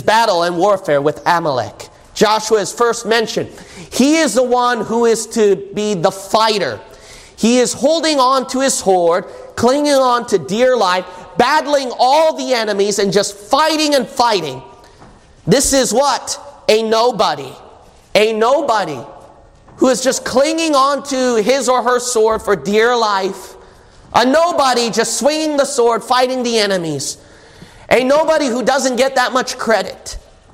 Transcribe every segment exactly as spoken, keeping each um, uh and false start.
battle and warfare with Amalek. Joshua is first mentioned. He is the one who is to be the fighter. He is holding on to his sword, clinging on to dear life, battling all the enemies and just fighting and fighting. This is what? A nobody. A nobody who is just clinging on to his or her sword for dear life. A nobody just swinging the sword, fighting the enemies. A nobody who doesn't get that much credit.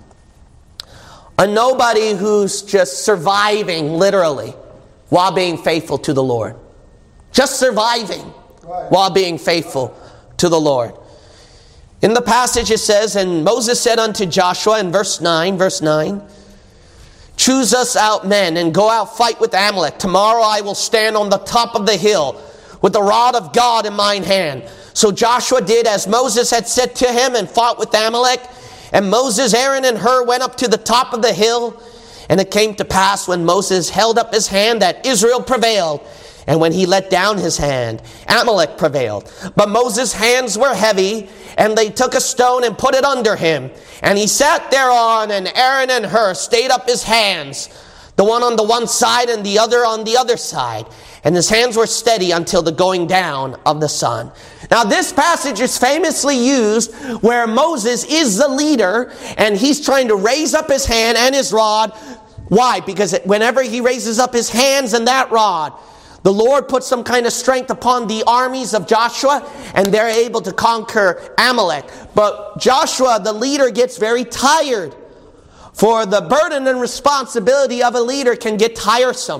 A nobody who's just surviving, literally, while being faithful to the Lord. Just surviving while being faithful to the Lord. In the passage it says, and Moses said unto Joshua in verse nine, verse nine, choose us out men and go out fight with Amalek. Tomorrow I will stand on the top of the hill with the rod of God in mine hand. So Joshua did as Moses had said to him and fought with Amalek. And Moses, Aaron, and Hur went up to the top of the hill. And it came to pass when Moses held up his hand that Israel prevailed. And when he let down his hand, Amalek prevailed. But Moses' hands were heavy, and they took a stone and put it under him. And he sat thereon, and Aaron and Hur stayed up his hands, the one on the one side and the other on the other side. And his hands were steady until the going down of the sun. Now this passage is famously used where Moses is the leader, and he's trying to raise up his hand and his rod. Why? Because whenever he raises up his hands and that rod, the Lord puts some kind of strength upon the armies of Joshua, and they're able to conquer Amalek. But Joshua, the leader, gets very tired. For the burden and responsibility of a leader can get tiresome.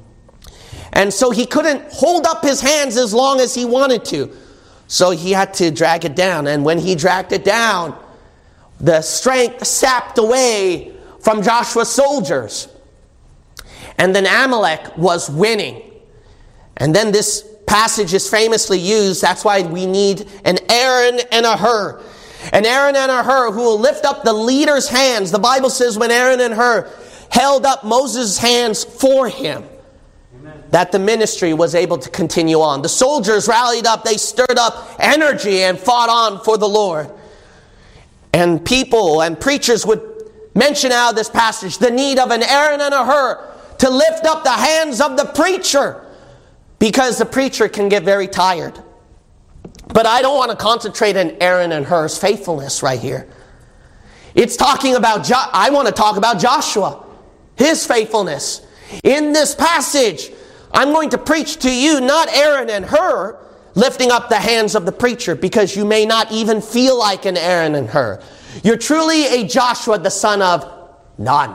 And so he couldn't hold up his hands as long as he wanted to. So he had to drag it down. And when he dragged it down, the strength sapped away from Joshua's soldiers. And then Amalek was winning. And then this passage is famously used. That's why we need an Aaron and a Hur. An Aaron and a Hur who will lift up the leader's hands. The Bible says when Aaron and Hur held up Moses' hands for him, Amen, that the ministry was able to continue on. The soldiers rallied up. They stirred up energy and fought on for the Lord. And people and preachers would mention out of this passage the need of an Aaron and a Hur to lift up the hands of the preacher, because the preacher can get very tired. But I don't want to concentrate on Aaron and Hur's faithfulness right here. It's talking about, jo- I want to talk about Joshua, his faithfulness. In this passage, I'm going to preach to you not Aaron and Hur lifting up the hands of the preacher, because you may not even feel like an Aaron and Hur. You're truly a Joshua, the son of Nun.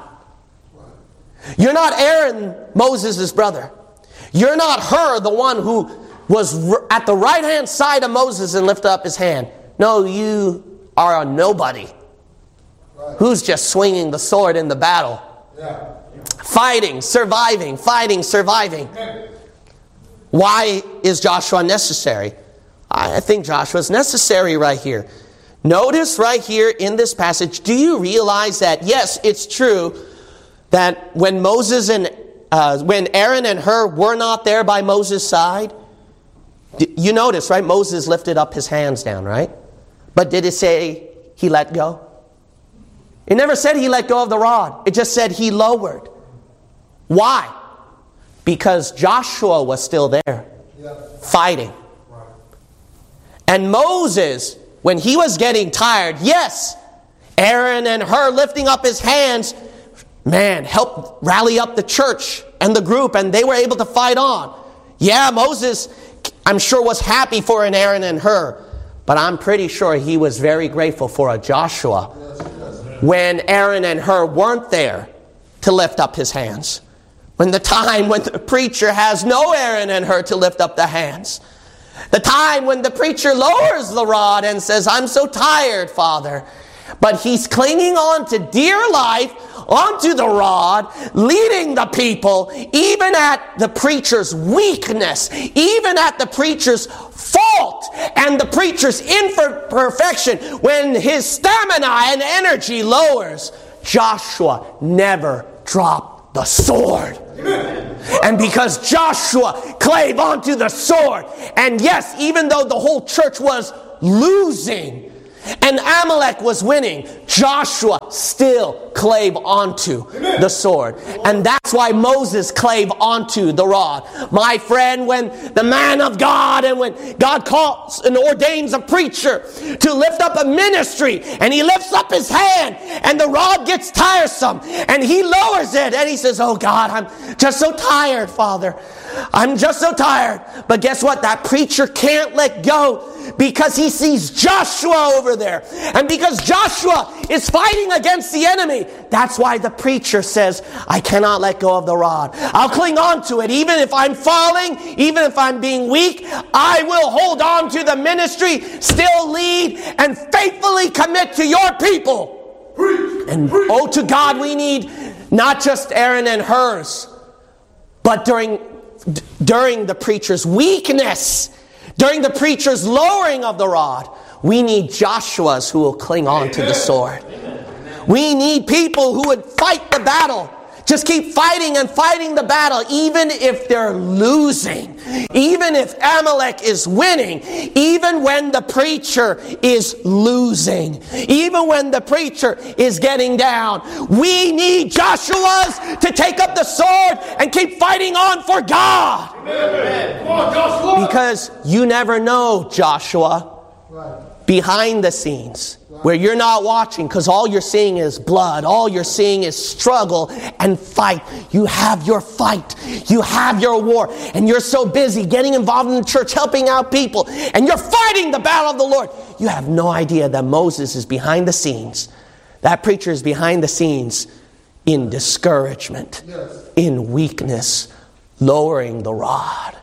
You're not Aaron, Moses' brother. You're not Hur, the one who was at the right-hand side of Moses and lifted up his hand. No, you are a nobody who's just swinging the sword in the battle. Yeah. Fighting, surviving, fighting, surviving. Why is Joshua necessary? I think Joshua's necessary right here. Notice right here in this passage, do you realize that, yes, it's true that when Moses and Uh, when Aaron and Hur were not there by Moses' side, you notice, right? Moses lifted up his hands down, right? But did it say he let go? It never said he let go of the rod. It just said he lowered. Why? Because Joshua was still there, yeah, fighting. Right. And Moses, when he was getting tired, yes, Aaron and Hur lifting up his hands, man, help rally up the church and the group, and they were able to fight on. Yeah, Moses, I'm sure, was happy for an Aaron and Hur, but I'm pretty sure he was very grateful for a Joshua when Aaron and Hur weren't there to lift up his hands. When the time when the preacher has no Aaron and Hur to lift up the hands. The time when the preacher lowers the rod and says, I'm so tired, Father. But he's clinging on to dear life, onto the rod, leading the people, even at the preacher's weakness, even at the preacher's fault and the preacher's imperfection. When his stamina and energy lowers, Joshua never dropped the sword. And because Joshua clave onto the sword, and yes, even though the whole church was losing, and Amalek was winning, Joshua still clave onto the sword. And that's why Moses clave onto the rod. My friend, when the man of God and when God calls and ordains a preacher to lift up a ministry, and he lifts up his hand and the rod gets tiresome and he lowers it and he says, oh God, I'm just so tired, Father. I'm just so tired. But guess what? That preacher can't let go because he sees Joshua over there. And because Joshua is fighting against the enemy, that's why the preacher says, I cannot let go of the rod. I'll cling on to it. Even if I'm falling, even if I'm being weak, I will hold on to the ministry, still lead, and faithfully commit to your people. And oh, to God, we need not just Aaron and Hur's, but during during the preacher's weakness, during the preacher's lowering of the rod, we need Joshua's who will cling on to the sword. We need people who would fight the battle. Just keep fighting and fighting the battle, even if they're losing, even if Amalek is winning, even when the preacher is losing, even when the preacher is getting down. We need Joshua's to take up the sword and keep fighting on for God. Amen. Come on, Joshua. Because you never know, Joshua, right, behind the scenes, where you're not watching, because all you're seeing is blood. All you're seeing is struggle and fight. You have your fight. You have your war. And you're so busy getting involved in the church, helping out people. And you're fighting the battle of the Lord. You have no idea that Moses is behind the scenes. That preacher is behind the scenes in discouragement, yes, in weakness, lowering the rod.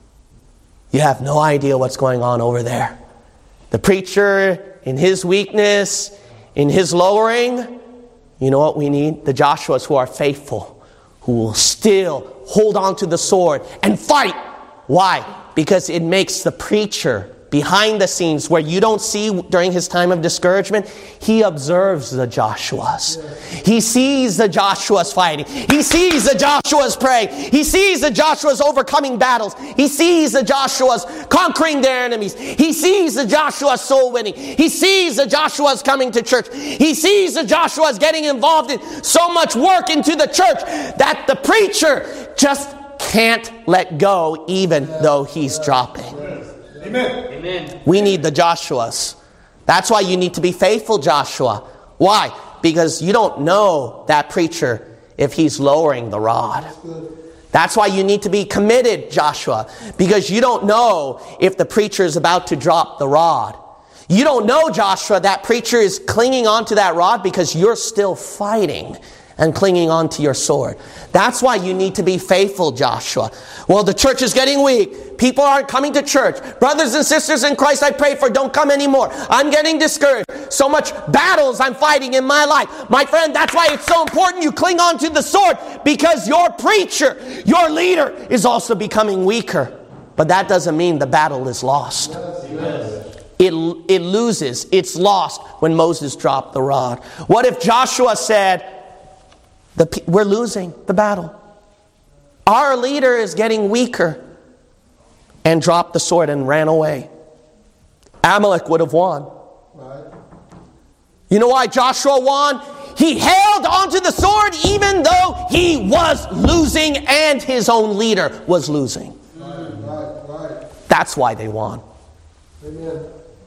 You have no idea what's going on over there. The preacher, in his weakness, in his lowering, you know what we need? The Joshuas who are faithful, who will still hold on to the sword and fight. Why? Because it makes the preacher behind the scenes, where you don't see during his time of discouragement, he observes the Joshuas. He sees the Joshuas fighting. He sees the Joshuas praying. He sees the Joshuas overcoming battles. He sees the Joshuas conquering their enemies. He sees the Joshuas soul winning. He sees the Joshuas coming to church. He sees the Joshuas getting involved in so much work into the church that the preacher just can't let go, even though he's dropping. Amen. Amen. We need the Joshuas. That's why you need to be faithful, Joshua. Why? Because you don't know that preacher if he's lowering the rod. That's why you need to be committed, Joshua. Because you don't know if the preacher is about to drop the rod. You don't know, Joshua, that preacher is clinging onto that rod because you're still fighting and clinging on to your sword. That's why you need to be faithful, Joshua. Well, the church is getting weak. People aren't coming to church. Brothers and sisters in Christ I pray for don't come anymore. I'm getting discouraged. So much battles I'm fighting in my life. My friend, that's why it's so important you cling on to the sword, because your preacher, your leader is also becoming weaker. But that doesn't mean the battle is lost. It, it loses. It's lost when Moses dropped the rod. What if Joshua said, The, we're losing the battle. Our leader is getting weaker, and dropped the sword and ran away? Amalek would have won. Right. You know why Joshua won? He held onto the sword even though he was losing and his own leader was losing. Right, right, right. That's why they won. Amen.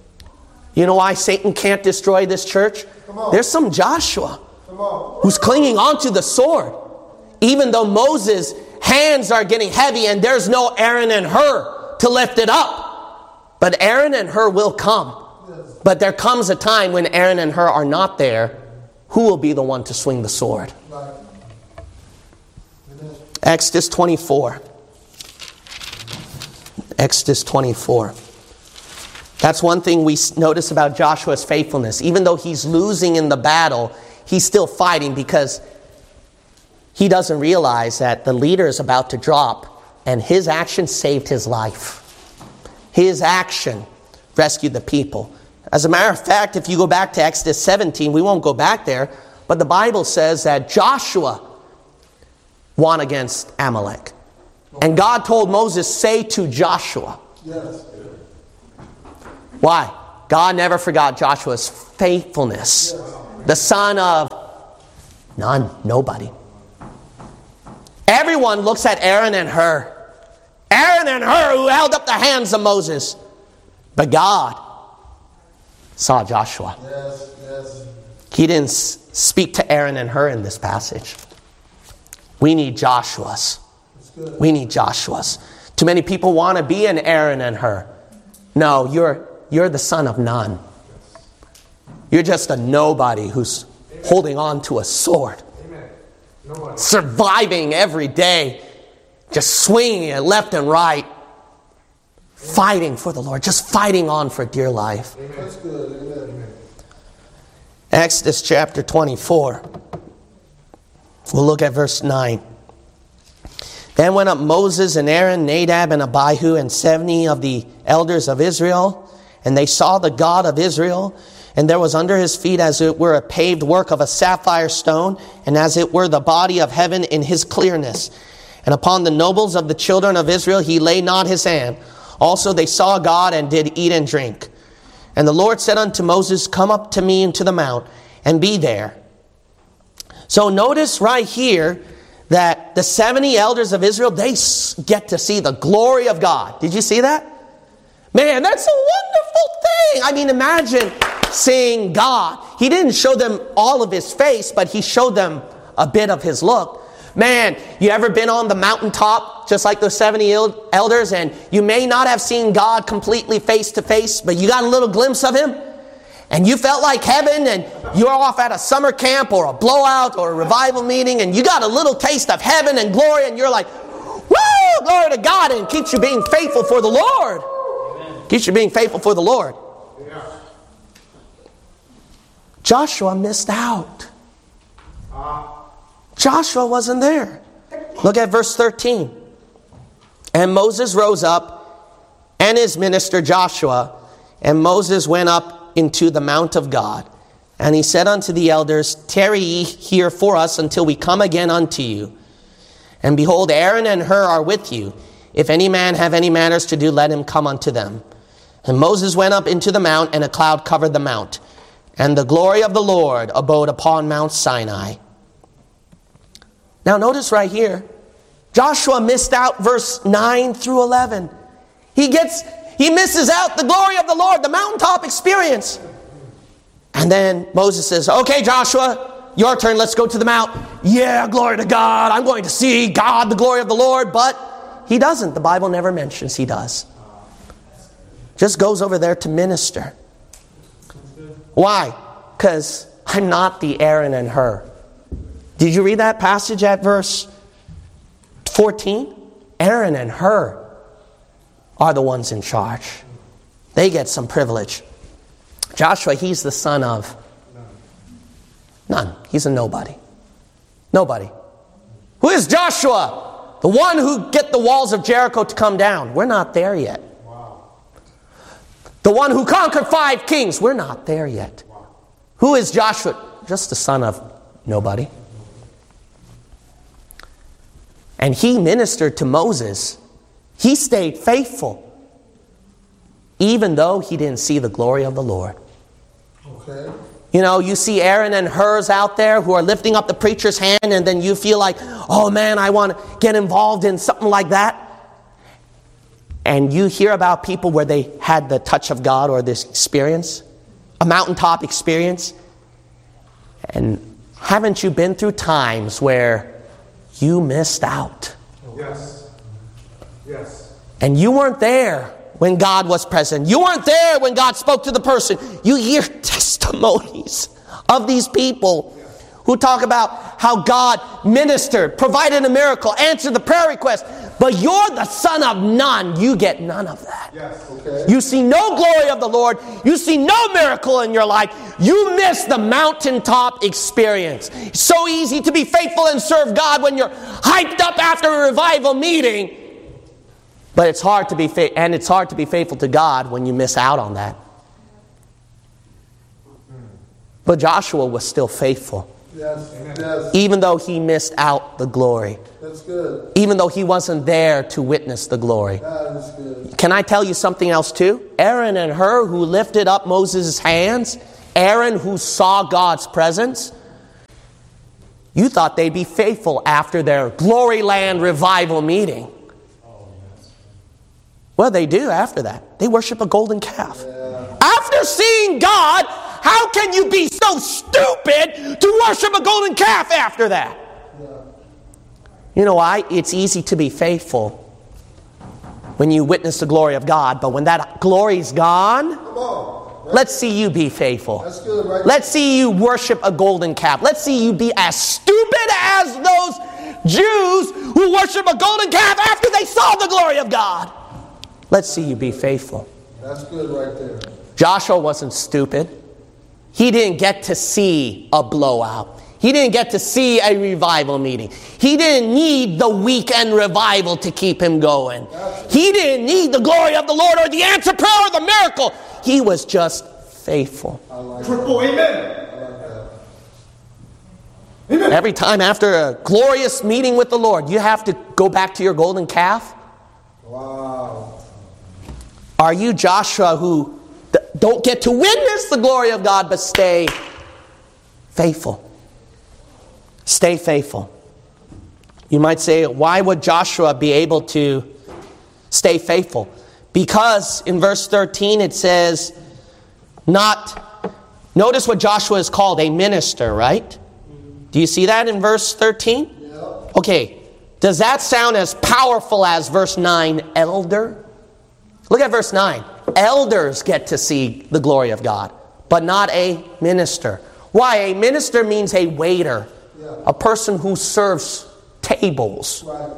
You know why Satan can't destroy this church? There's some Joshua who's clinging onto the sword. Even though Moses' hands are getting heavy and there's no Aaron and Hur to lift it up. But Aaron and Hur will come. But there comes a time when Aaron and Hur are not there. Who will be the one to swing the sword? Exodus twenty-four. Exodus twenty-four. That's one thing we notice about Joshua's faithfulness. Even though he's losing in the battle, he's still fighting because he doesn't realize that the leader is about to drop, and his action saved his life. His action rescued the people. As a matter of fact, if you go back to Exodus seventeen, we won't go back there, but the Bible says that Joshua won against Amalek. And God told Moses, say to Joshua. Yes. Why? God never forgot Joshua's faithfulness. The son of none, nobody. Everyone looks at Aaron and Hur. Aaron and Hur who held up the hands of Moses. But God saw Joshua. Yes, yes. He didn't speak to Aaron and Hur in this passage. We need Joshua's. We need Joshua's. Too many people want to be an Aaron and Hur. No, you're you're the son of none. You're just a nobody who's Amen. Holding on to a sword. Amen. Surviving every day. Just swinging it left and right. Amen. Fighting for the Lord. Just fighting on for dear life. Amen. That's good. Amen. Exodus chapter twenty-four. We'll look at verse nine. Then went up Moses and Aaron, Nadab and Abihu, and seventy of the elders of Israel. And they saw the God of Israel. And there was under his feet as it were a paved work of a sapphire stone, and as it were the body of heaven in his clearness. And upon the nobles of the children of Israel he laid not his hand. Also they saw God and did eat and drink. And the Lord said unto Moses, come up to me into the mount, and be there. So notice right here that the seventy elders of Israel, they get to see the glory of God. Did you see that? Man, that's a wonderful thing. I mean, imagine seeing God. He didn't show them all of his face, but he showed them a bit of his look. Man, you ever been on the mountaintop, just like those seventy elders, and you may not have seen God completely face to face, but you got a little glimpse of him? And you felt like heaven, and you're off at a summer camp or a blowout or a revival meeting, and you got a little taste of heaven and glory, and you're like, woo, glory to God, and it keeps you being faithful for the Lord. Amen. Keeps you being faithful for the Lord. Yeah. Joshua missed out. Uh. Joshua wasn't there. Look at verse thirteen. And Moses rose up, and his minister Joshua, and Moses went up into the mount of God. And he said unto the elders, tarry ye here for us until we come again unto you. And behold, Aaron and Hur are with you. If any man have any matters to do, let him come unto them. And Moses went up into the mount, and a cloud covered the mount. And the glory of the Lord abode upon Mount Sinai. Now notice right here, Joshua missed out verse nine through eleven. He gets, he misses out the glory of the Lord, the mountaintop experience. And then Moses says, okay, Joshua, your turn, let's go to the mount. Yeah, glory to God, I'm going to see God, the glory of the Lord. But he doesn't. The Bible never mentions he does. Just goes over there to minister. Why? Because I'm not the Aaron and Hur. Did you read that passage at verse fourteen? Aaron and Hur are the ones in charge. They get some privilege. Joshua, he's the son of none. He's a nobody. Nobody. Who is Joshua? The one who get the walls of Jericho to come down. We're not there yet. Wow. The one who conquered five kings. We're not there yet. Wow. Who is Joshua? Just the son of nobody. And he ministered to Moses. He stayed faithful, even though he didn't see the glory of the Lord. Okay. You know, you see Aaron and Hur's out there who are lifting up the preacher's hand, and then you feel like, oh man, I want to get involved in something like that. And you hear about people where they had the touch of God or this experience, a mountaintop experience. And haven't you been through times where you missed out? Yes. Yes. And you weren't there when God was present. You weren't there when God spoke to the person. You hear testimonies of these people who talk about how God ministered, provided a miracle, answered the prayer request. But you're the son of none. You get none of that. Yes. Okay. You see no glory of the Lord. You see no miracle in your life. You miss the mountaintop experience. It's so easy to be faithful and serve God when you're hyped up after a revival meeting. But it's hard to be fa- and it's hard to be faithful to God when you miss out on that. But Joshua was still faithful. Yes, yes. Even though he missed out the glory. That's good. Even though he wasn't there to witness the glory. That is good. can I tell you something else too? Aaron and Hur, who lifted up Moses' hands, Aaron who saw God's presence, you thought they'd be faithful after their Glory Land revival meeting. Well, they do after that. They worship a golden calf. Yeah. After seeing God, how can you be so stupid to worship a golden calf after that? Yeah. You know why? It's easy to be faithful when you witness the glory of God, but when that glory's gone, let's see you be faithful. That's good, right? Let's see you worship a golden calf. Let's see you be as stupid as those Jews who worship a golden calf after they saw the glory of God. Let's see you be faithful. That's good right there. Joshua wasn't stupid. He didn't get to see a blowout. He didn't get to see a revival meeting. He didn't need the weekend revival to keep him going. He didn't need the glory of the Lord or the answer prayer or the miracle. He was just faithful. I like Triple amen. I like that. Amen. Every time after a glorious meeting with the Lord, you have to go back to your golden calf. Wow. Are you Joshua who don't get to witness the glory of God, but stay faithful? Stay faithful. You might say, why would Joshua be able to stay faithful? Because in verse thirteen it says, not, notice what Joshua is called, a minister, right? Do you see that in verse thirteen? Yeah. Okay, does that sound as powerful as verse nine, elder? Look at verse nine. Elders get to see the glory of God, but not a minister. Why? A minister means a waiter, yeah. A person who serves tables. Right.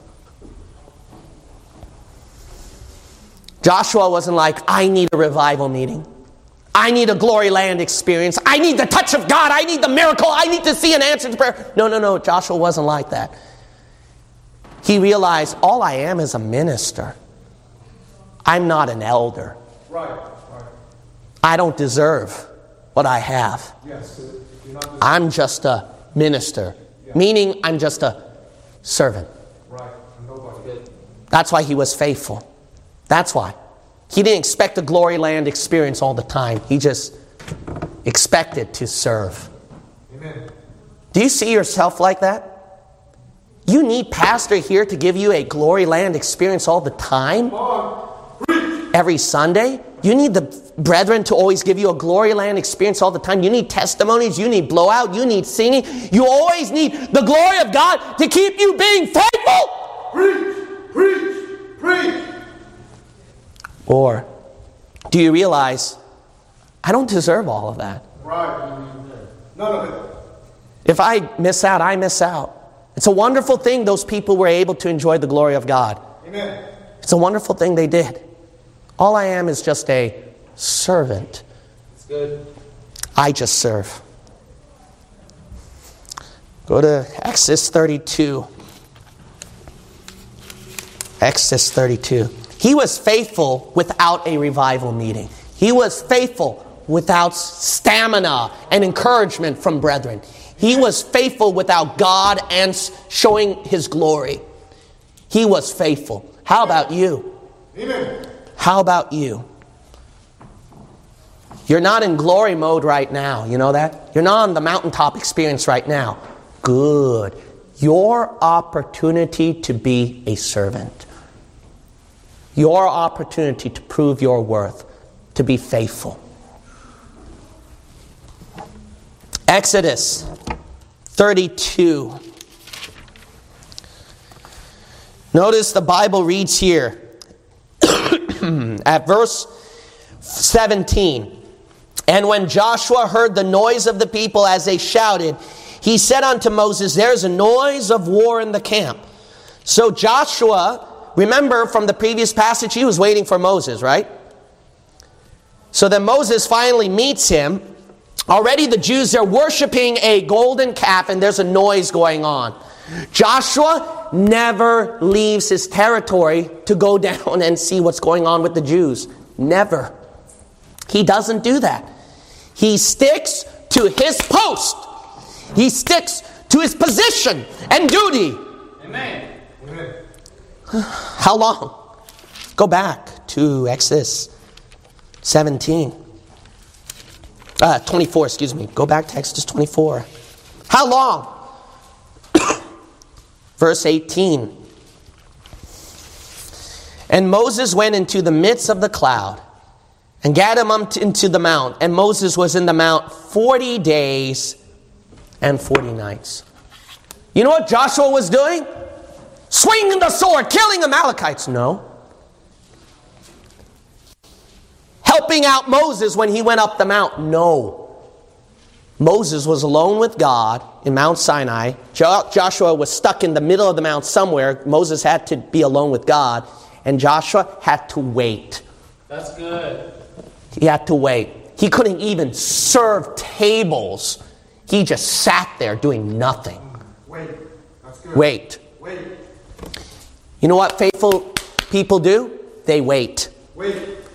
Joshua wasn't like, I need a revival meeting. I need a Glory Land experience. I need the touch of God. I need the miracle. I need to see an answered prayer. No, no, no. Joshua wasn't like that. He realized, all I am is a minister. I'm not an elder. Right, right. I don't deserve what I have. Yes. You're not I'm just a minister. Yeah. Meaning I'm just a servant. Right. Nobody. That's why he was faithful. That's why. He didn't expect a Glory Land experience all the time. He just expected to serve. Amen. Do you see yourself like that? You need pastor here to give you a Glory Land experience all the time? Every Sunday? You need the brethren to always give you a Glory Land experience all the time. You need testimonies. You need blowout. You need singing. You always need the glory of God to keep you being faithful. Preach, preach, preach. Or do you realize, I don't deserve all of that. Right. None of it. If I miss out, I miss out. It's a wonderful thing those people were able to enjoy the glory of God. Amen. It's a wonderful thing they did. All I am is just a servant. It's good. I just serve. Go to Exodus thirty-two. Exodus thirty-two. He was faithful without a revival meeting. He was faithful without stamina and encouragement from brethren. He was faithful without God and showing His glory. He was faithful. How about you? Amen. How about you? You're not in glory mode right now. You know that? You're not on the mountaintop experience right now. Good. Your opportunity to be a servant. Your opportunity to prove your worth, to be faithful. Exodus thirty-two. Notice the Bible reads here at verse seventeen. And when Joshua heard the noise of the people as they shouted, he said unto Moses, there's a noise of war in the camp. So Joshua, remember from the previous passage, he was waiting for Moses, right? So then Moses finally meets him. Already the Jews are worshiping a golden calf and there's a noise going on. Joshua never leaves his territory to go down and see what's going on with the Jews. Never. He doesn't do that. He sticks to his post. He sticks to his position and duty. Amen. Amen. How long? Go back to Exodus seventeen. Uh, twenty-four, excuse me. Go back to Exodus twenty-four. How long? Verse eighteen. And Moses went into the midst of the cloud and gathered him up into the mount. And Moses was in the mount forty days and forty nights. You know what Joshua was doing? Swinging the sword, killing Amalekites. No. Helping out Moses when he went up the mount. No. Moses was alone with God in Mount Sinai. Jo- Joshua was stuck in the middle of the mount somewhere. Moses had to be alone with God. And Joshua had to wait. That's good. He had to wait. He couldn't even serve tables. He just sat there doing nothing. Wait. That's good. Wait. Wait. You know what faithful people do? They wait. Wait.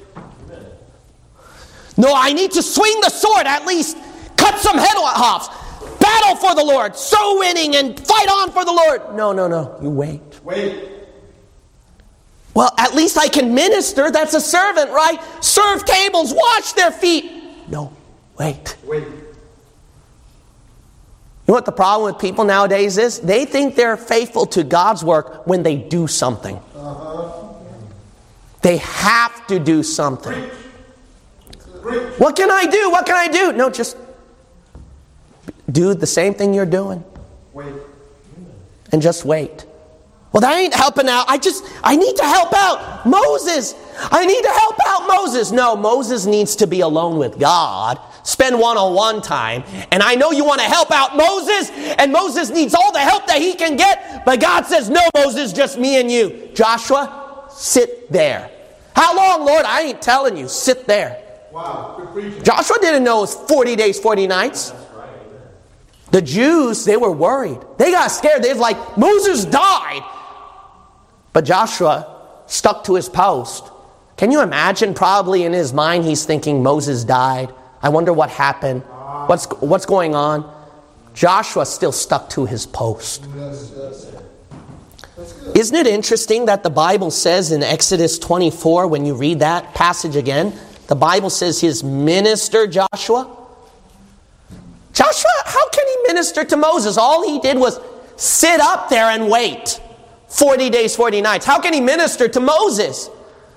No, I need to swing the sword, at least cut some head offs. Battle for the Lord. Soul winning and fight on for the Lord. No, no, no. You wait. Wait. Well, at least I can minister. That's a servant, right? Serve tables, wash their feet. No, wait. Wait. You know what the problem with people nowadays is? They think they're faithful to God's work when they do something. Uh-huh. They have to do something. Preach. Preach. What can I do? What can I do? No, just do the same thing you're doing. Wait. And just wait. Well, that ain't helping out. I just, I need to help out Moses. I need to help out Moses. No, Moses needs to be alone with God. Spend one-on-one time. And I know you want to help out Moses. And Moses needs all the help that he can get. But God says, no, Moses, just me and you. Joshua, sit there. How long, Lord? I ain't telling you. Sit there. Wow. Good preaching. Joshua didn't know it was forty days, forty nights. The Jews, they were worried. They got scared. They was like, Moses died. But Joshua stuck to his post. Can you imagine? Probably in his mind he's thinking Moses died. I wonder what happened. What's what's going on? Joshua still stuck to his post. Yes, yes. That's good. Isn't it interesting that the Bible says in Exodus twenty-four, when you read that passage again, the Bible says his minister Joshua? Joshua, how can he minister to Moses? All he did was sit up there and wait. forty days, forty nights. How can he minister to Moses?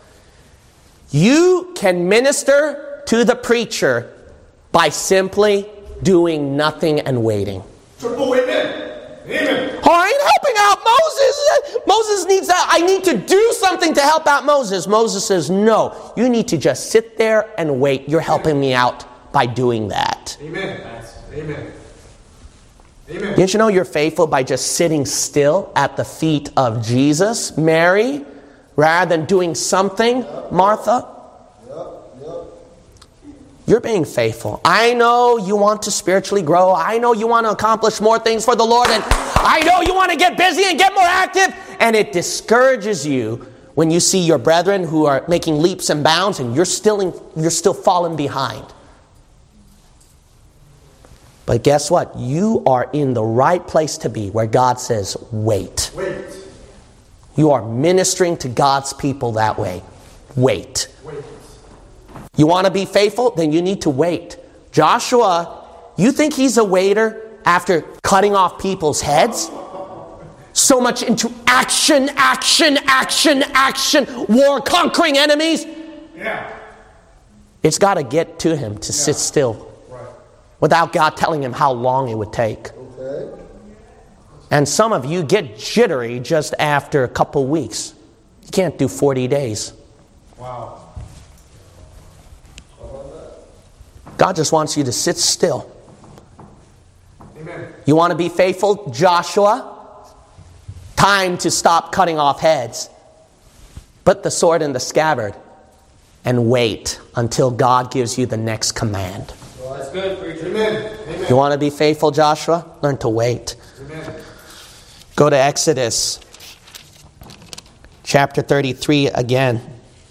You can minister to the preacher by simply doing nothing and waiting. Oh, amen. Amen. Oh, I ain't helping out Moses. Moses needs that. I need to do something to help out Moses. Moses says, no, you need to just sit there and wait. You're helping me out by doing that. Amen. Amen. Amen. Didn't you know you're faithful by just sitting still at the feet of Jesus, Mary, rather than doing something, Martha? You're being faithful. I know you want to spiritually grow. I know you want to accomplish more things for the Lord. And I know you want to get busy and get more active. And it discourages you when you see your brethren who are making leaps and bounds and you're still in, you're still falling behind. But guess what? You are in the right place to be where God says, wait. Wait. You are ministering to God's people that way. Wait. Wait. You want to be faithful? Then you need to wait. Joshua, you think he's a waiter after cutting off people's heads? So much into action, action, action, action, war, conquering enemies. Yeah. It's got to get to him to yeah. sit still. Right. Without God telling him how long it would take. Okay. And some of you get jittery just after a couple weeks. You can't do forty days. Wow. God just wants you to sit still. Amen. You want to be faithful, Joshua? Time to stop cutting off heads. Put the sword in the scabbard and wait until God gives you the next command. Well, that's good, preacher. Amen. Amen. You want to be faithful, Joshua? Learn to wait. Amen. Go to Exodus chapter thirty-three again.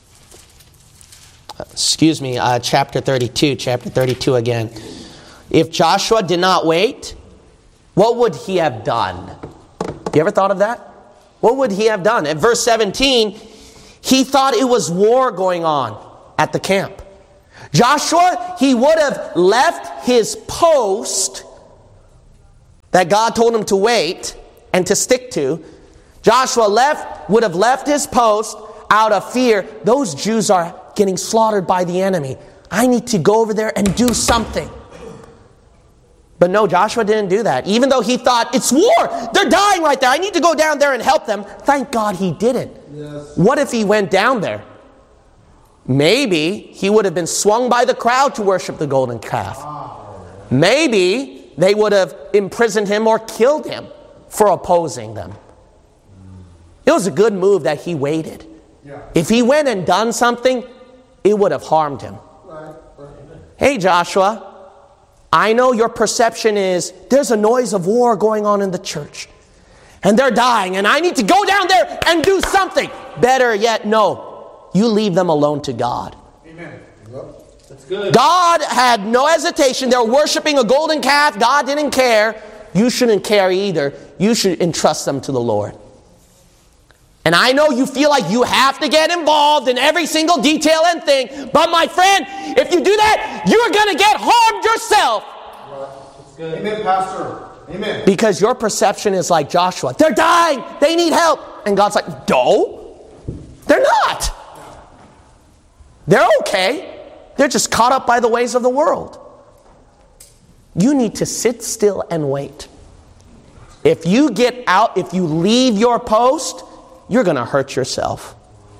Excuse me, uh, chapter thirty-two, chapter thirty-two again. If Joshua did not wait, what would he have done? You ever thought of that? What would he have done? At verse seventeen, he thought it was war going on at the camp. Joshua, he would have left his post that God told him to wait and to stick to. Joshua left, would have left his post out of fear. Those Jews are getting slaughtered by the enemy. I need to go over there and do something. But no, Joshua didn't do that. Even though he thought, it's war. They're dying right there. I need to go down there and help them. Thank God he didn't. Yes. What if he went down there? Maybe he would have been swung by the crowd to worship the golden calf. Maybe they would have imprisoned him or killed him for opposing them. It was a good move that he waited. Yeah. If he went and done something, it would have harmed him. Right. Right. Hey, Joshua, I know your perception is there's a noise of war going on in the church. And they're dying, and I need to go down there and do something. Better yet, no. You leave them alone to God. Amen. That's good. God had no hesitation. They were worshiping a golden calf. God didn't care. You shouldn't care either. You should entrust them to the Lord. And I know you feel like you have to get involved in every single detail and thing. But my friend, if you do that, you're going to get harmed yourself. That's good. Amen, Pastor. Amen. Because your perception is like Joshua. They're dying. They need help. And God's like, no, they're not. They're okay. They're just caught up by the ways of the world. You need to sit still and wait. If you get out, if you leave your post, you're going to hurt yourself.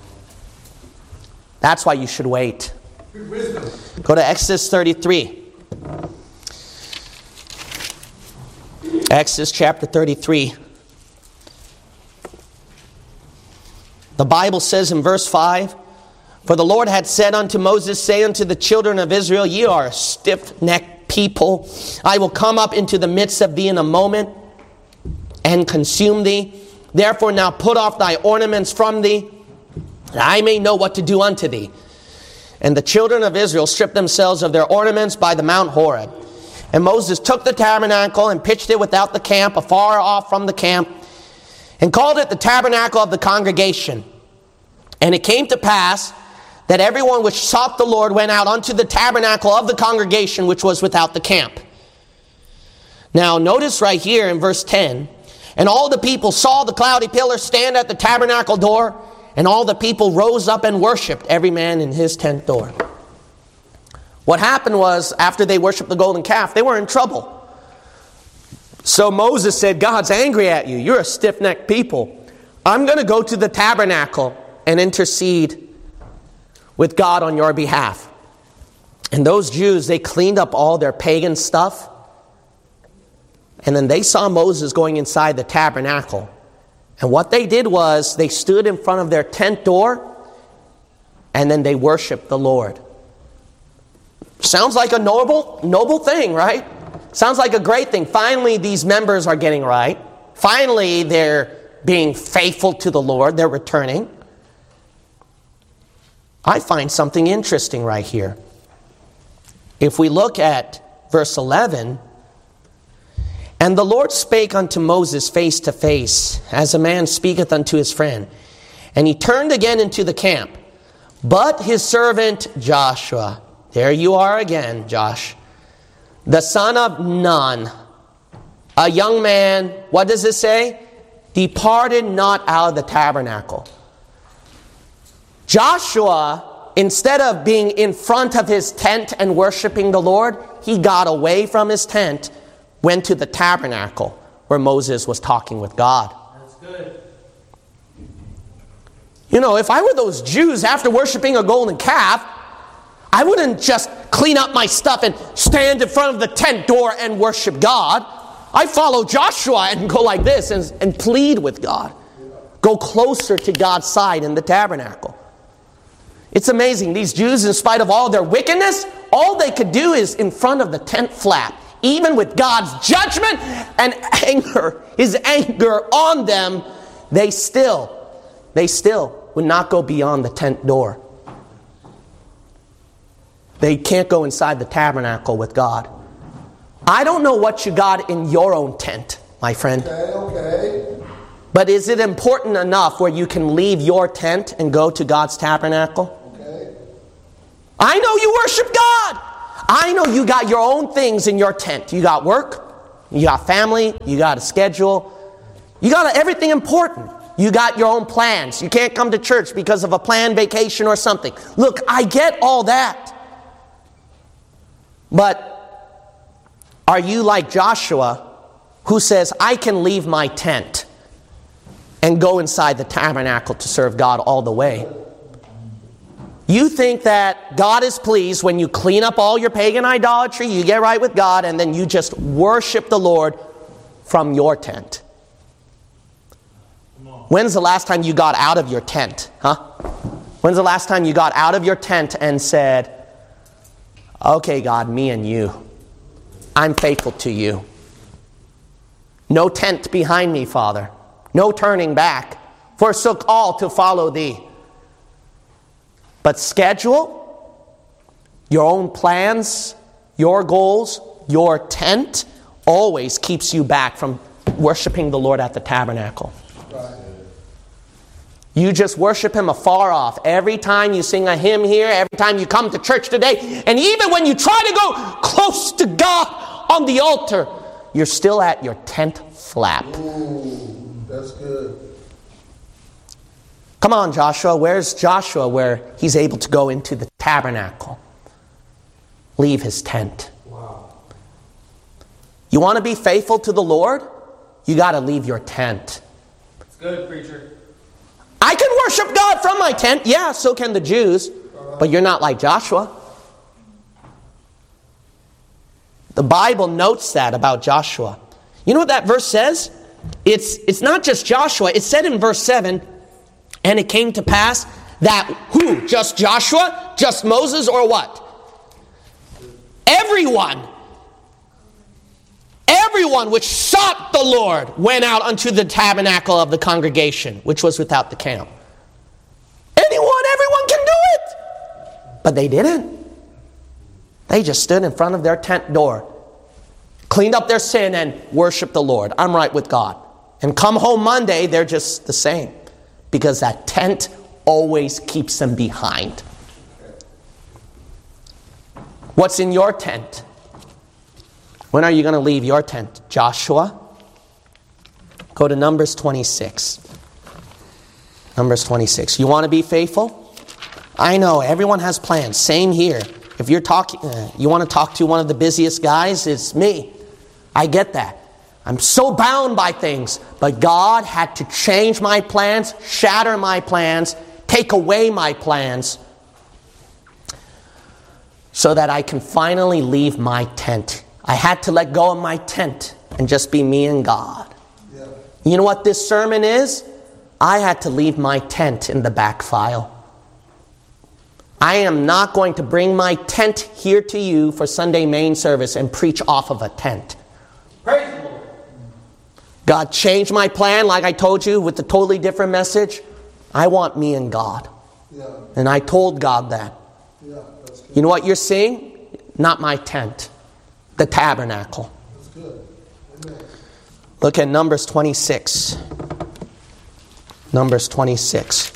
That's why you should wait. Good wisdom. Go to Exodus thirty-three. Exodus chapter thirty-three. The Bible says in verse five, for the Lord had said unto Moses, say unto the children of Israel, ye are a stiff-necked people. I will come up into the midst of thee in a moment and consume thee. Therefore now put off thy ornaments from thee, that I may know what to do unto thee. And the children of Israel stripped themselves of their ornaments by the Mount Horeb. And Moses took the tabernacle and pitched it without the camp, afar off from the camp, and called it the tabernacle of the congregation. And it came to pass that everyone which sought the Lord went out unto the tabernacle of the congregation which was without the camp. Now notice right here in verse ten, and all the people saw the cloudy pillar stand at the tabernacle door, and all the people rose up and worshipped, every man in his tent door. What happened was, after they worshipped the golden calf, they were in trouble. So Moses said, God's angry at you. You're a stiff-necked people. I'm going to go to the tabernacle and intercede with God on your behalf. And those Jews, they cleaned up all their pagan stuff. And then they saw Moses going inside the tabernacle. And what they did was they stood in front of their tent door and then they worshiped the Lord. Sounds like a noble, noble thing, right? Sounds like a great thing. Finally, these members are getting right. Finally, they're being faithful to the Lord. They're returning. I find something interesting right here. If we look at verse eleven, and the Lord spake unto Moses face to face, as a man speaketh unto his friend. And he turned again into the camp. But his servant Joshua, there you are again, Josh, the son of Nun, a young man, what does it say? Departed not out of the tabernacle. Joshua, instead of being in front of his tent and worshiping the Lord, he got away from his tent, went to the tabernacle where Moses was talking with God. That's good. You know, if I were those Jews after worshiping a golden calf, I wouldn't just clean up my stuff and stand in front of the tent door and worship God. I follow Joshua and go like this and, and plead with God. Go closer to God's side in the tabernacle. It's amazing. These Jews, in spite of all their wickedness, all they could do is in front of the tent flap. Even with God's judgment and anger, His anger on them, they still, they still would not go beyond the tent door. They can't go inside the tabernacle with God. I don't know what you got in your own tent, my friend. Okay, okay. But is it important enough where you can leave your tent and go to God's tabernacle? Okay. I know you worship God. I know you got your own things in your tent. You got work, you got family, you got a schedule. You got everything important. You got your own plans. You can't come to church because of a planned vacation or something. Look, I get all that. But are you like Joshua, who says, I can leave my tent and go inside the tabernacle to serve God all the way? You think that God is pleased when you clean up all your pagan idolatry, you get right with God, and then you just worship the Lord from your tent. When's the last time you got out of your tent? Huh? When's the last time you got out of your tent and said, okay, God, me and you. I'm faithful to you. No tent behind me, Father. No turning back. Forsook all to follow thee. But schedule, your own plans, your goals, your tent always keeps you back from worshiping the Lord at the tabernacle. You just worship Him afar off. Every time you sing a hymn here, every time you come to church today, and even when you try to go close to God on the altar, you're still at your tent flap. Ooh, that's good. Come on, Joshua. Where's Joshua where he's able to go into the tabernacle? Leave his tent. Wow. You want to be faithful to the Lord? You got to leave your tent. It's good, preacher. I can worship God from my tent. Yeah, so can the Jews. But you're not like Joshua. The Bible notes that about Joshua. You know what that verse says? It's, it's not just Joshua. It said in verse seven, and it came to pass that who? Just Joshua? Just Moses? Or what? Everyone. Everyone which sought the Lord went out unto the tabernacle of the congregation, which was without the camp. Anyone, everyone can do it. But they didn't. They just stood in front of their tent door, cleaned up their sin, and worshiped the Lord. I'm right with God. And come home Monday, they're just the same. Because that tent always keeps them behind. What's in your tent? When are you going to leave your tent? Joshua? Go to Numbers twenty-six. Numbers twenty-six. You want to be faithful? I know, everyone has plans. Same here. If you're talking, uh, you want to talk to one of the busiest guys, it's me. I get that. I'm so bound by things. But God had to change my plans, shatter my plans, take away my plans, so that I can finally leave my tent. I had to let go of my tent and just be me and God. Yeah. You know what this sermon is? I had to leave my tent in the back file. I am not going to bring my tent here to you for Sunday main service and preach off of a tent. Praise the Lord. God changed my plan, like I told you, with a totally different message. I want me and God. Yeah. And I told God that. Yeah, that's good. You know what you're seeing? Not my tent. The tabernacle. That's good. Amen. Look at Numbers twenty-six. Numbers twenty-six.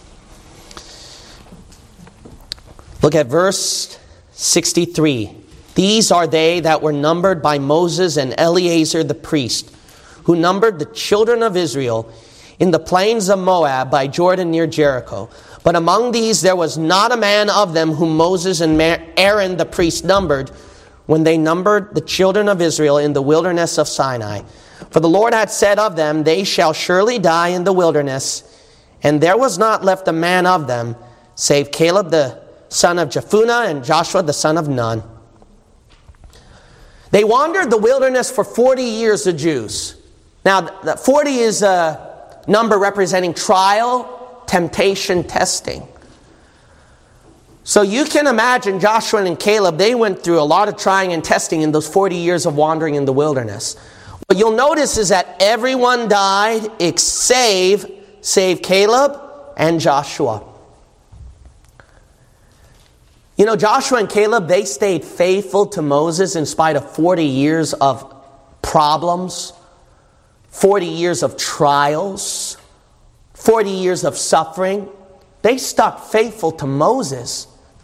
Look at verse sixty-three. These are they that were numbered by Moses and Eleazar the priest, who numbered the children of Israel in the plains of Moab by Jordan near Jericho. But among these there was not a man of them whom Moses and Aaron the priest numbered, when they numbered the children of Israel in the wilderness of Sinai. For the Lord had said of them, they shall surely die in the wilderness. And there was not left a man of them, save Caleb the son of Jephunneh and Joshua the son of Nun. They wandered the wilderness for forty years, the Jews. Now, forty is a number representing trial, temptation, testing. So you can imagine Joshua and Caleb, they went through a lot of trying and testing in those forty years of wandering in the wilderness. What you'll notice is that everyone died save, save Caleb and Joshua. You know, Joshua and Caleb, they stayed faithful to Moses in spite of forty years of problems, forty years of trials, forty years of suffering. They stuck faithful to Moses.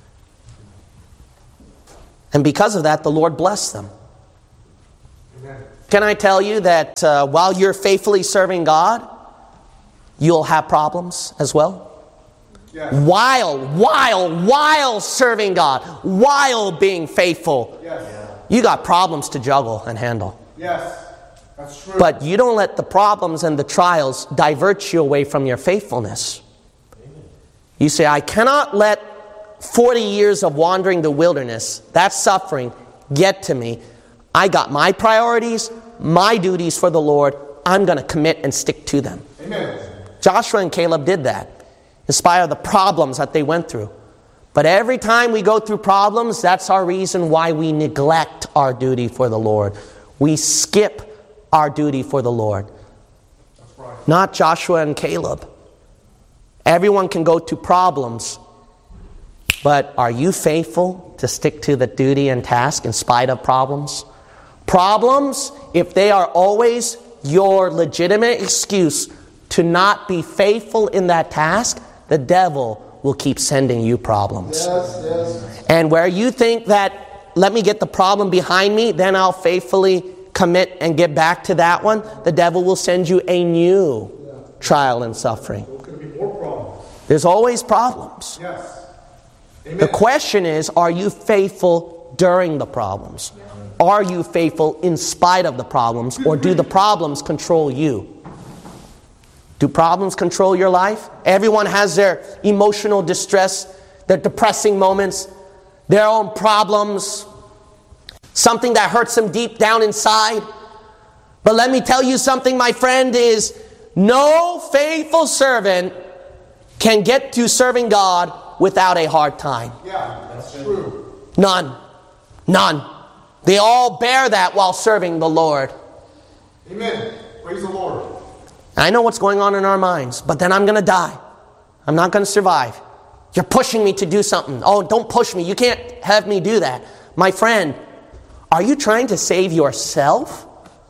And because of that, the Lord blessed them. Amen. Can I tell you that uh, while you're faithfully serving God, you'll have problems as well? Yes. While, while, while serving God, while being faithful, yes. You got problems to juggle and handle. Yes, that's true. But you don't let the problems and the trials divert you away from your faithfulness. Amen. You say, I cannot let forty years of wandering the wilderness, that suffering, get to me. I got my priorities, my duties for the Lord. I'm going to commit and stick to them. Amen. Joshua and Caleb did that, in spite of the problems that they went through. But every time we go through problems, that's our reason why we neglect our duty for the Lord. We skip our duty for the Lord. That's right. Not Joshua and Caleb. Everyone can go to problems, but are you faithful to stick to the duty and task in spite of problems? Problems, if they are always your legitimate excuse to not be faithful in that task, the devil will keep sending you problems. Yes, yes. And where you think that, let me get the problem behind me, then I'll faithfully commit and get back to that one, the devil will send you a new yeah. trial and suffering. There's going to be more problems. There's always problems. Yes. Amen. The question is, are you faithful during the problems? Yeah. Are you faithful in spite of the problems, or do the problems control you? Do problems control your life? Everyone has their emotional distress, their depressing moments, their own problems, something that hurts them deep down inside. But let me tell you something, my friend, is no faithful servant can get to serving God without a hard time. Yeah, that's true. None. None. They all bear that while serving the Lord. Amen. Praise the Lord. I know what's going on in our minds, but then I'm going to die. I'm not going to survive. You're pushing me to do something. Oh, don't push me. You can't have me do that. My friend, are you trying to save yourself?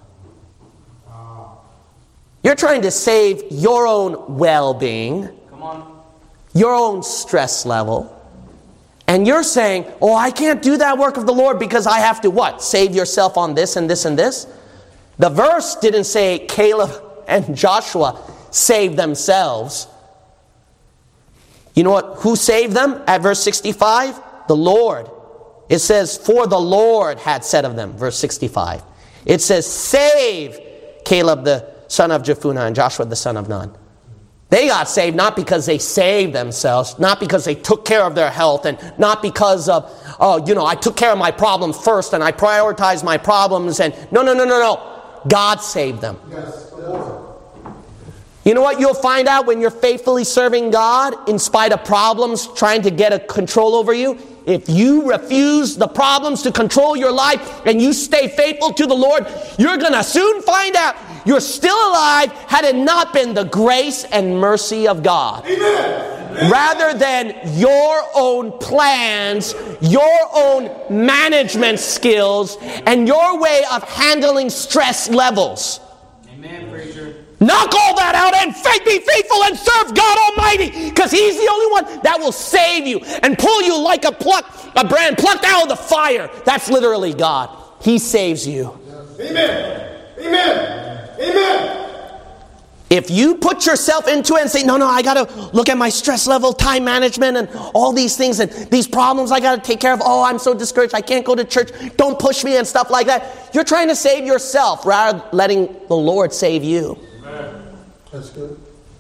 You're trying to save your own well-being, Come on. your own stress level. And you're saying, oh, I can't do that work of the Lord because I have to what? Save yourself on this and this and this? The verse didn't say Caleb and Joshua saved themselves. You know what? Who saved them? At verse sixty-five, the Lord. It says, for the Lord had said of them, verse sixty-five. It says, save Caleb the son of Jephunneh and Joshua the son of Nun. They got saved not because they saved themselves, not because they took care of their health, and not because of, oh, you know, I took care of my problems first and I prioritized my problems. And no, no, no, no, no. God saved them. Yes, the Lord. You know what you'll find out when you're faithfully serving God in spite of problems trying to get a control over you? If you refuse the problems to control your life and you stay faithful to the Lord, you're going to soon find out you're still alive had it not been the grace and mercy of God. Amen. Rather than your own plans, your own management skills, and your way of handling stress levels. Amen, preacher. Knock all that out and be faithful and serve God Almighty, because He's the only one that will save you and pull you like a pluck, a brand plucked out of the fire. That's literally God. He saves you. Amen. Amen. Amen. If you put yourself into it and say, no, no, I got to look at my stress level, time management, and all these things and these problems I got to take care of. Oh, I'm so discouraged. I can't go to church. Don't push me and stuff like that. You're trying to save yourself rather than letting the Lord save you. Amen. That's good.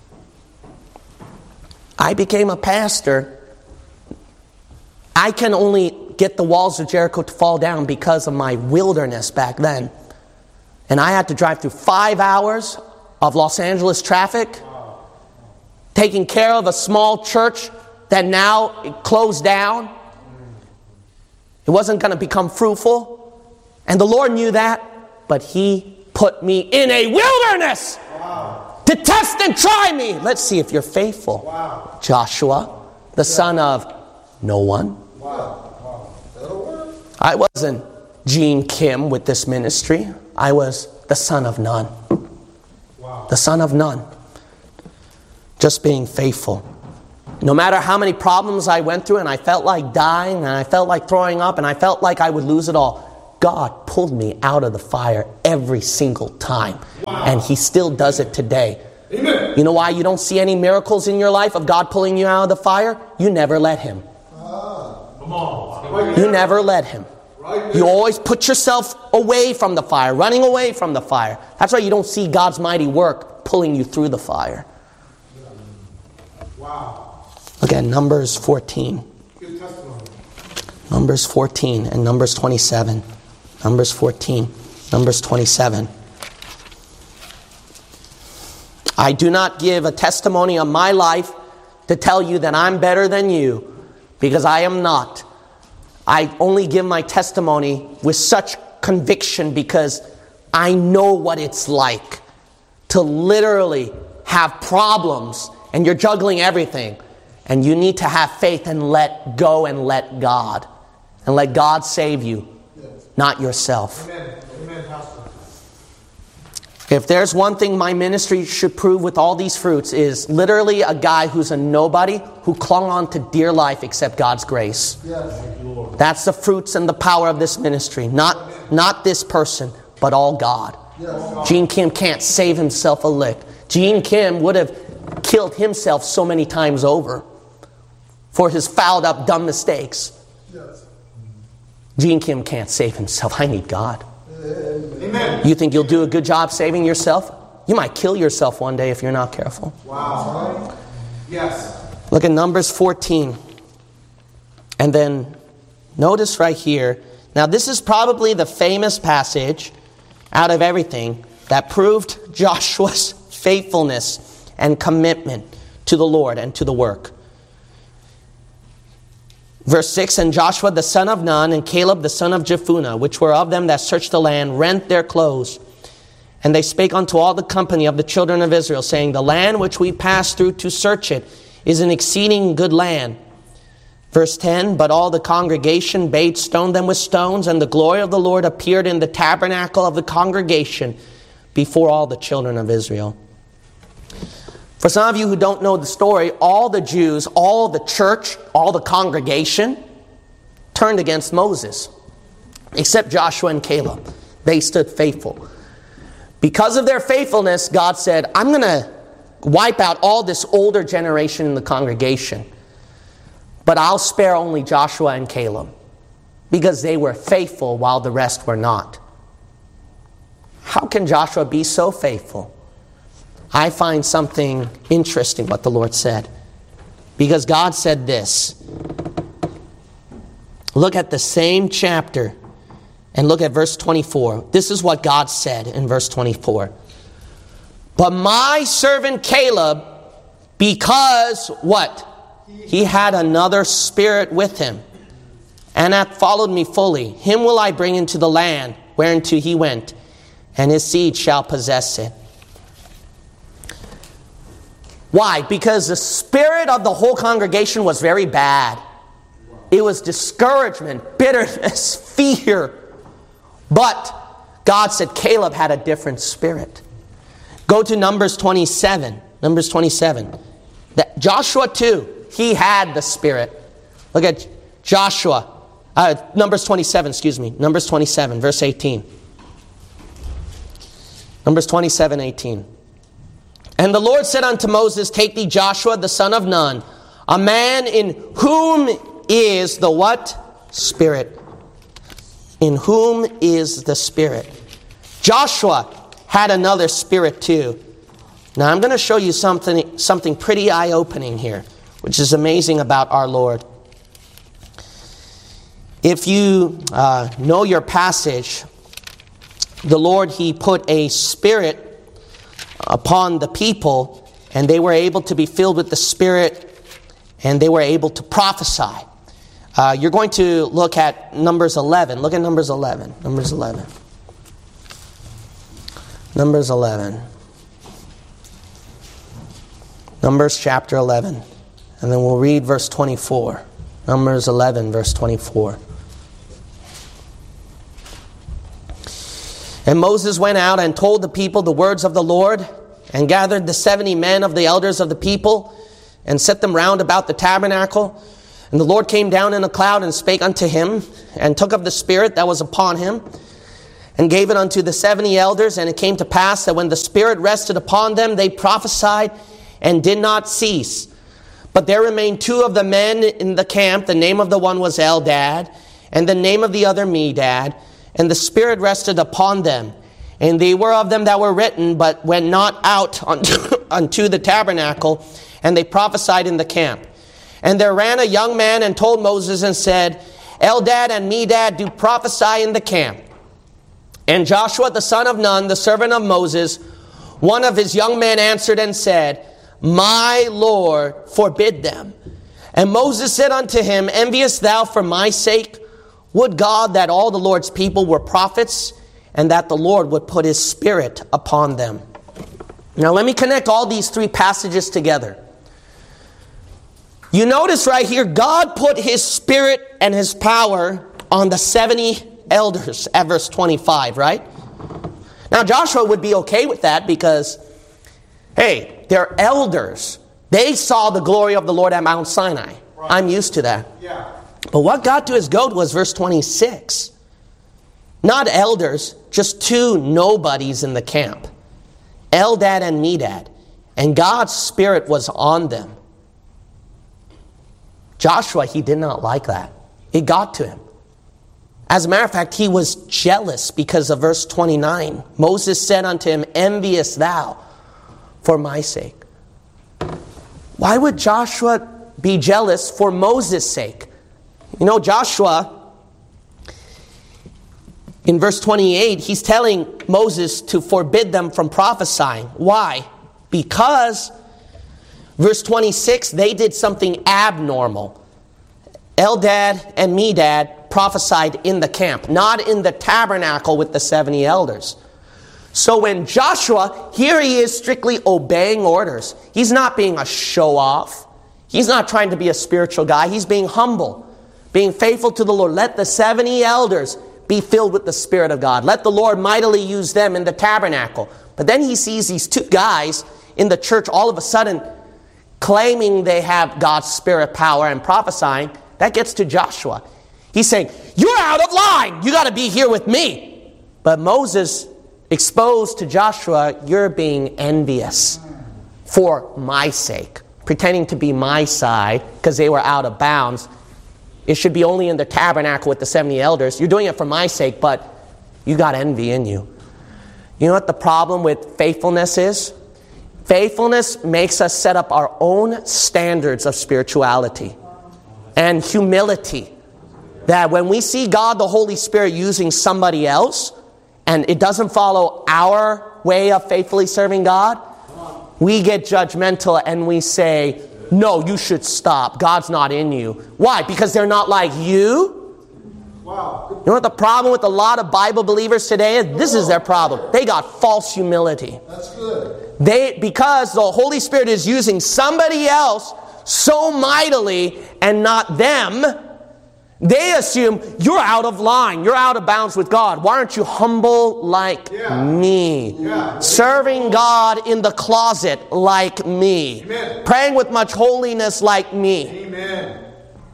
I became a pastor. I can only get the walls of Jericho to fall down because of my wilderness back then. And I had to drive through five hours of Los Angeles traffic, taking care of a small church that now it closed down. It wasn't going to become fruitful. And the Lord knew that, but He put me in a wilderness wow. to test and try me. Let's see if you're faithful. Wow. Joshua, the yeah. son of no one. Wow. Wow. I wasn't Gene Kim with this ministry. I was the son of none. The son of none. Just being faithful. No matter how many problems I went through and I felt like dying and I felt like throwing up and I felt like I would lose it all, God pulled me out of the fire every single time. Wow. And He still does it today. Amen. You know why you don't see any miracles in your life of God pulling you out of the fire? You never let Him. Come on. You never let Him. You always put yourself away from the fire, running away from the fire. That's why you don't see God's mighty work pulling you through the fire. Wow. Look at Numbers fourteen. Good testimony. Numbers fourteen and Numbers twenty-seven. Numbers fourteen, Numbers twenty-seven. I do not give a testimony of my life to tell you that I'm better than you, because I am not. I only give my testimony with such conviction because I know what it's like to literally have problems and you're juggling everything. And you need to have faith and let go and let God. And let God save you, not yourself. Amen. Amen, Pastor. If there's one thing my ministry should prove with all these fruits is literally a guy who's a nobody who clung on to dear life except God's grace. Yes. That's the fruits and the power of this ministry. Not, not this person, but all God. Yes. Gene Kim can't save himself a lick. Gene Kim would have killed himself so many times over for his fouled up dumb mistakes. Yes. Gene Kim can't save himself. I need God. Amen. You think you'll do a good job saving yourself? You might kill yourself one day if you're not careful. Wow. Yes. Look at Numbers fourteen. And then notice right here. Now this is probably the famous passage out of everything that proved Joshua's faithfulness and commitment to the Lord and to the work. Verse six, and Joshua the son of Nun and Caleb the son of Jephunneh, which were of them that searched the land, rent their clothes. And they spake unto all the company of the children of Israel, saying, the land which we passed through to search it is an exceeding good land. Verse ten, but all the congregation bade stone them with stones, and the glory of the Lord appeared in the tabernacle of the congregation before all the children of Israel. For some of you who don't know the story, all the Jews, all the church, all the congregation turned against Moses, except Joshua and Caleb. They stood faithful. Because of their faithfulness, God said, I'm going to wipe out all this older generation in the congregation, but I'll spare only Joshua and Caleb, because they were faithful while the rest were not. How can Joshua be so faithful? I find something interesting what the Lord said. Because God said this. Look at the same chapter and look at verse twenty-four. This is what God said in verse twenty-four. But my servant Caleb, because what? He had another spirit with him, and hath followed me fully. Him will I bring into the land whereunto he went, and his seed shall possess it. Why? Because the spirit of the whole congregation was very bad. It was discouragement, bitterness, fear. But God said Caleb had a different spirit. Go to Numbers twenty-seven. Numbers twenty-seven. That Joshua too, he had the spirit. Look at Joshua. Uh, Numbers twenty-seven, excuse me. Numbers twenty-seven, verse eighteen. Numbers twenty-seven, eighteen. And the Lord said unto Moses, take thee Joshua the son of Nun, a man in whom is the what? Spirit. In whom is the Spirit. Joshua had another spirit too. Now I'm going to show you something, something pretty eye-opening here, which is amazing about our Lord. If you uh, know your passage, the Lord, He put a spirit upon the people, and they were able to be filled with the Spirit, and they were able to prophesy. Uh, you're going to look at Numbers eleven. Look at Numbers eleven. Numbers eleven. Numbers eleven. Numbers chapter eleven. And then we'll read verse twenty-four. Numbers eleven, verse twenty-four. And Moses went out and told the people the words of the Lord. and gathered the seventy men of the elders of the people, and set them round about the tabernacle. And the Lord came down in a cloud, and spake unto him, and took of the Spirit that was upon him, and gave it unto the seventy elders. And it came to pass that when the Spirit rested upon them, they prophesied, and did not cease. But there remained two of the men in the camp. The name of the one was Eldad, and the name of the other Medad. And the Spirit rested upon them. And they were of them that were written, but went not out unto, unto the tabernacle, and they prophesied in the camp. And there ran a young man and told Moses and said, Eldad and Medad do prophesy in the camp. And Joshua the son of Nun, the servant of Moses, one of his young men answered and said, My Lord forbid them. And Moses said unto him, Enviest thou for my sake? Would God that all the Lord's people were prophets, and that the Lord would put his Spirit upon them. Now let me connect all these three passages together. You notice right here, God put his Spirit and his power on the seventy elders at verse twenty-five, right? Now Joshua would be okay with that because, hey, they're elders. They saw the glory of the Lord at Mount Sinai. Right. I'm used to that. Yeah. But what got to his goat was verse twenty-six. Not elders, just two nobodies in the camp. Eldad and Medad. And God's Spirit was on them. Joshua, he did not like that. It got to him. As a matter of fact, he was jealous because of verse twenty-nine. Moses said unto him, Enviest thou for my sake? Why would Joshua be jealous for Moses' sake? You know, Joshua, in verse twenty-eight, he's telling Moses to forbid them from prophesying. Why? Because, verse twenty-six, they did something abnormal. Eldad and Medad prophesied in the camp, not in the tabernacle with the seventy elders. So when Joshua, here he is strictly obeying orders. He's not being a show-off. He's not trying to be a spiritual guy. He's being humble, being faithful to the Lord. Let the seventy elders be filled with the Spirit of God. Let the Lord mightily use them in the tabernacle. But then he sees these two guys in the church all of a sudden claiming they have God's Spirit power and prophesying. That gets to Joshua. He's saying, you're out of line. You got to be here with me. But Moses exposed to Joshua, you're being envious for my sake, pretending to be my side because they were out of bounds. It should be only in the tabernacle with the seventy elders. You're doing it for my sake, but you got envy in you. You know what the problem with faithfulness is? Faithfulness makes us set up our own standards of spirituality and humility. That when we see God, the Holy Spirit, using somebody else, and it doesn't follow our way of faithfully serving God, we get judgmental and we say, no, you should stop. God's not in you. Why? Because they're not like you? Wow. You know what the problem with a lot of Bible believers today is? This is their problem. They got false humility. That's good. They, because the Holy Spirit is using somebody else so mightily and not them, they assume you're out of line. You're out of bounds with God. Why aren't you humble like yeah. me? Yeah. Serving God in the closet like me. Amen. Praying with much holiness like me. Amen.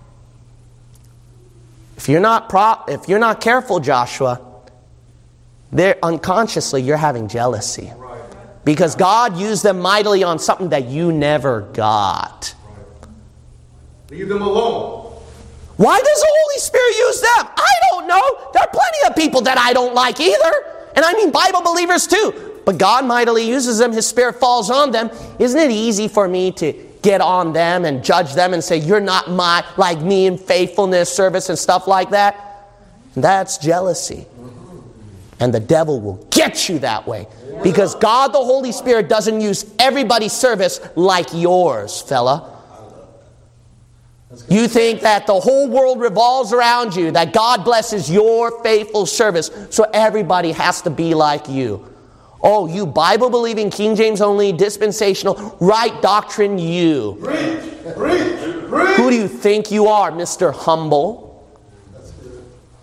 If you're not pro- if you're not careful, Joshua, there unconsciously you're having jealousy. Right. Because God used them mightily on something that you never got. Right. Leave them alone. Why does the Holy Spirit use them? I don't know. There are plenty of people that I don't like either. And I mean Bible believers too. But God mightily uses them. His Spirit falls on them. Isn't it easy for me to get on them and judge them and say, you're not my like me in faithfulness, service, and stuff like that? That's jealousy. And the devil will get you that way. Because God, the Holy Spirit, doesn't use everybody's service like yours, fella. You think that the whole world revolves around you, that God blesses your faithful service, so everybody has to be like you. Oh, you Bible-believing, King James only, dispensational, right doctrine you. Preach, preach, preach. Who do you think you are, Mister Humble?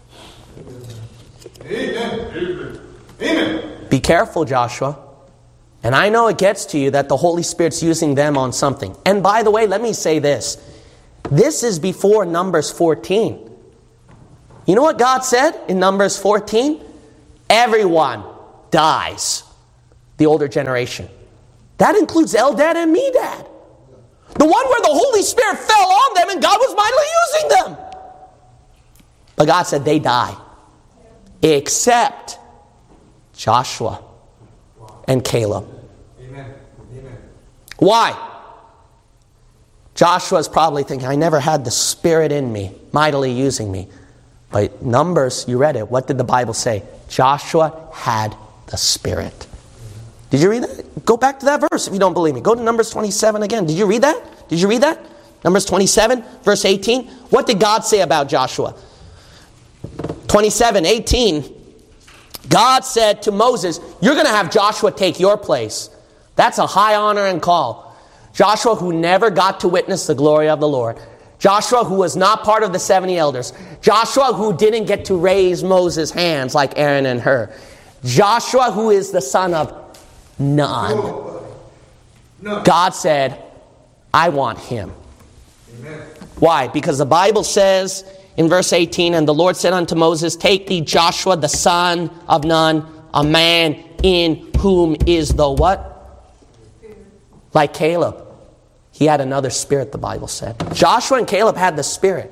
Amen. Amen. Be careful, Joshua. And I know it gets to you that the Holy Spirit's using them on something. And by the way, let me say this. This is before Numbers fourteen. You know what God said in Numbers fourteen? Everyone dies. The older generation. That includes Eldad and Medad. The one where the Holy Spirit fell on them and God was mightily using them. But God said they die. Except Joshua and Caleb. Amen. Amen. Why? Joshua's probably thinking, I never had the Spirit in me, mightily using me. But Numbers, you read it. What did the Bible say? Joshua had the Spirit. Did you read that? Go back to that verse if you don't believe me. Go to Numbers twenty-seven again. Did you read that? Did you read that? Numbers twenty-seven, verse eighteen. What did God say about Joshua? twenty-seven, eighteen. God said to Moses, you're going to have Joshua take your place. That's a high honor and call. Joshua, who never got to witness the glory of the Lord. Joshua, who was not part of the seventy elders. Joshua, who didn't get to raise Moses' hands like Aaron and Hur. Joshua, who is the son of Nun. None. God said, I want him. Amen. Why? Because the Bible says in verse eighteen, and the Lord said unto Moses, take thee Joshua the son of Nun, a man in whom is the what? Like Caleb. He had another spirit, the Bible said. Joshua and Caleb had the Spirit.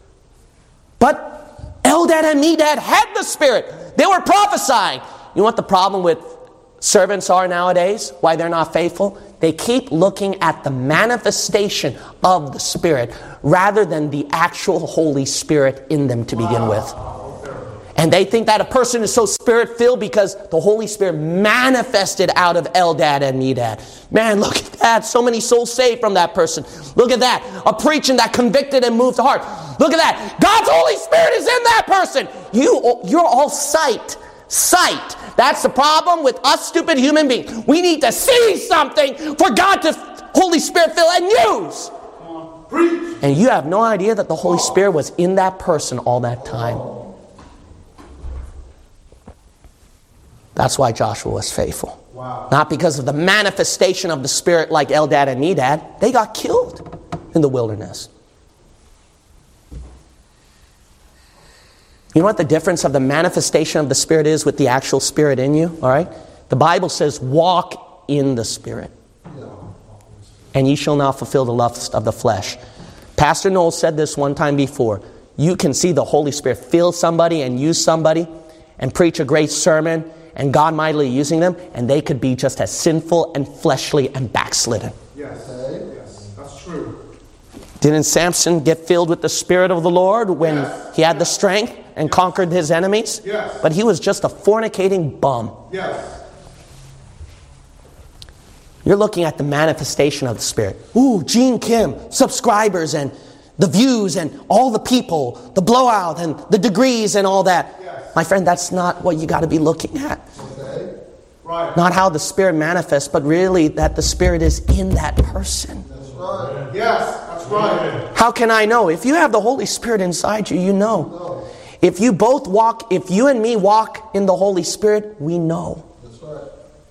But Eldad and Medad had the Spirit. They were prophesying. You know what the problem with servants are nowadays? Why they're not faithful? They keep looking at the manifestation of the Spirit rather than the actual Holy Spirit in them to begin with. And they think that a person is so Spirit-filled because the Holy Spirit manifested out of Eldad and Medad. Man, look at that. So many souls saved from that person. Look at that. A preaching that convicted and moved the heart. Look at that. God's Holy Spirit is in that person. You, you're all sight. Sight. That's the problem with us stupid human beings. We need to see something for God to Holy Spirit fill and use. Preach. And you have no idea that the Holy Spirit was in that person all that time. That's why Joshua was faithful. Wow. Not because of the manifestation of the Spirit like Eldad and Medad. They got killed in the wilderness. You know what the difference of the manifestation of the Spirit is with the actual Spirit in you? All right? The Bible says, walk in the Spirit. And ye shall not fulfill the lust of the flesh. Pastor Noel said this one time before. You can see the Holy Spirit fill somebody and use somebody and preach a great sermon and God mightily using them, and they could be just as sinful and fleshly and backslidden. Yes. Yes. That's true. Didn't Samson get filled with the Spirit of the Lord when Yes. he had the strength and Yes. conquered his enemies? Yes. But he was just a fornicating bum. Yes. You're looking at the manifestation of the Spirit. Ooh, Gene Kim, subscribers and the views and all the people, the blowout and the degrees and all that. Yes. My friend, that's not what you got to be looking at. Okay. Right. Not how the Spirit manifests, but really that the Spirit is in that person. That's right. Yes. That's right. How can I know? If you have the Holy Spirit inside you, you know. If you both walk, if you and me walk in the Holy Spirit, we know. That's right.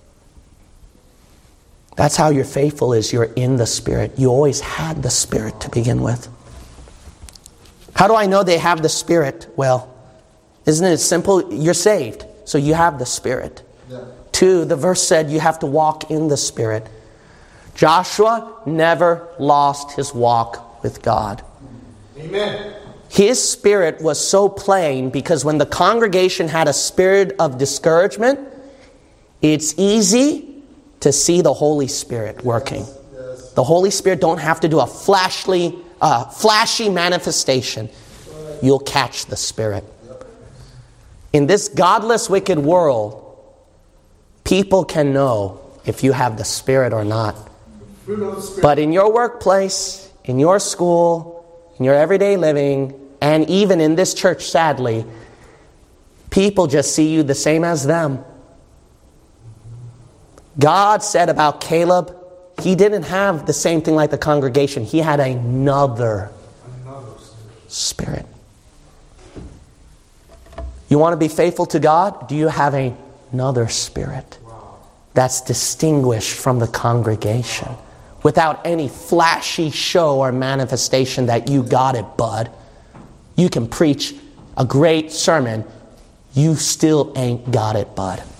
That's how you're faithful is you're in the Spirit. You always had the Spirit to begin with. How do I know they have the Spirit? Well, isn't it simple? You're saved, so you have the Spirit. Yeah. Two, the verse said you have to walk in the Spirit. Joshua never lost his walk with God. Amen. His spirit was so plain because when the congregation had a spirit of discouragement, it's easy to see the Holy Spirit working. Yes. The Holy Spirit don't have to do a flashly, uh, flashy manifestation. You'll catch the Spirit. In this godless, wicked world, people can know if you have the Spirit or not. Fruit of the Spirit. But in your workplace, in your school, in your everyday living, and even in this church, sadly, people just see you the same as them. God said about Caleb, he didn't have the same thing like the congregation. He had another spirit. You want to be faithful to God? Do you have another spirit? that's distinguished from the congregation, without any flashy show or manifestation that you got it, bud. You can preach a great sermon, you still ain't got it, bud.